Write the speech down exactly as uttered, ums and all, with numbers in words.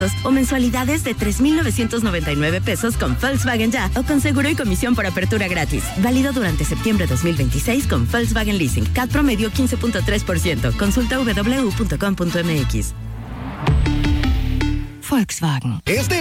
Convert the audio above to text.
o mensualidades de tres mil novecientos noventa y nueve pesos con Volkswagen Ya o con seguro y comisión por apertura gratis. Válido durante septiembre dos mil veintiséis con Volkswagen Leasing. C A T promedio quince punto tres por ciento. Consulta w w w punto com punto m x. Volkswagen. Este